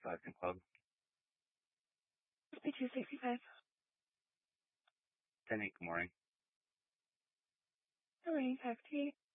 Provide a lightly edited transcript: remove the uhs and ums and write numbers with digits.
Cycling Club. 5265. 10-8, good morning. Good morning, taxi.